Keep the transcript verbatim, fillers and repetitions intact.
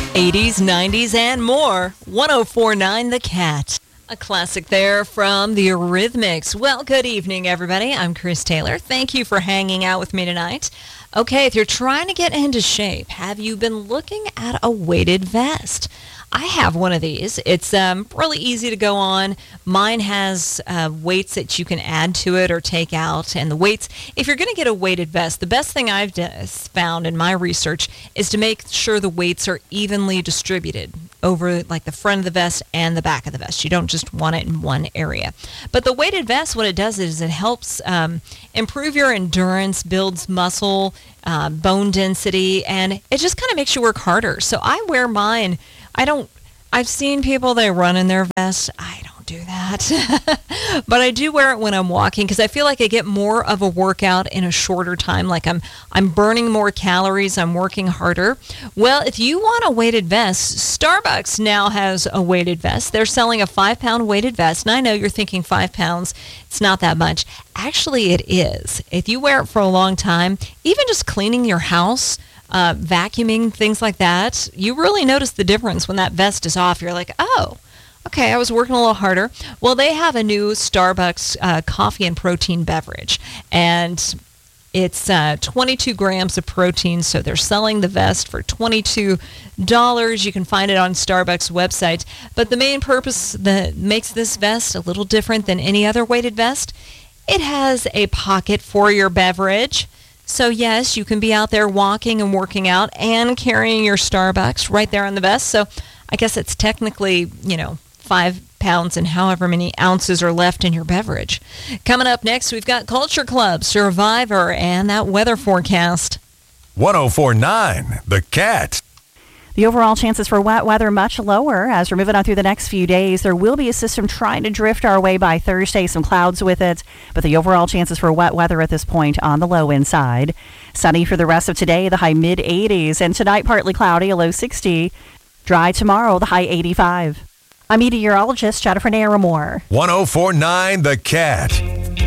eighties, nineties, and more. one oh four point nine The Cat. A classic there from the Eurythmics. Well, good evening, everybody. I'm Chris Taylor. Thank you for hanging out with me tonight. Okay, if you're trying to get into shape, have you been looking at a weighted vest? I have one of these. It's um, really easy to go on. Mine has uh, weights that you can add to it or take out. And the weights, if you're going to get a weighted vest, the best thing I've d- found in my research is to make sure the weights are evenly distributed over like the front of the vest and the back of the vest. You don't just want it in one area. But the weighted vest, what it does is it helps um, improve your endurance, builds muscle, uh, bone density, and it just kind of makes you work harder. So I wear mine. I don't, I've seen people, they run in their vests. I don't do that. But I do wear it when I'm walking because I feel like I get more of a workout in a shorter time. Like I'm, I'm burning more calories. I'm working harder. Well, if you want a weighted vest, Starbucks now has a weighted vest. They're selling a five pound weighted vest. And I know you're thinking five pounds. It's not that much. Actually, it is. If you wear it for a long time, even just cleaning your house, Uh, vacuuming, things like that, you really notice the difference when that vest is off. You're like, oh, okay, I was working a little harder. Well, they have a new Starbucks uh, coffee and protein beverage, and it's uh, twenty-two grams of protein, so they're selling the vest for twenty-two dollars. You can find it on Starbucks website. But the main purpose that makes this vest a little different than any other weighted vest, it has a pocket for your beverage. So, yes, you can be out there walking and working out and carrying your Starbucks right there on the vest. So, I guess it's technically, you know, five pounds and however many ounces are left in your beverage. Coming up next, we've got Culture Club, Survivor, and that weather forecast. one oh four point nine The Cat. The overall chances for wet weather much lower as we're moving on through the next few days. There will be a system trying to drift our way by Thursday, some clouds with it, but the overall chances for wet weather at this point on the low end side. Sunny for the rest of today, the high mid eighties, and tonight partly cloudy, a low sixty. Dry tomorrow, the high eighty-five. I'm meteorologist Jennifer Naramore. one oh four point nine The Cat.